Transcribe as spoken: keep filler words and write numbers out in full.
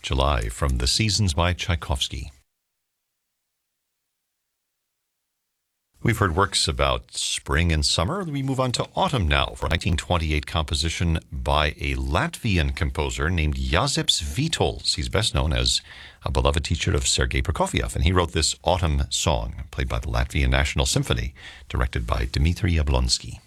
July from The Seasons by Tchaikovsky. We've heard works about spring and summer. We move on to autumn now for a nineteen twenty-eight composition by a Latvian composer named Jāzeps Vītols. He's best known as a beloved teacher of Sergei Prokofiev, and he wrote this autumn song, played by the Latvian National Symphony, directed by Dmitri Yablonsky.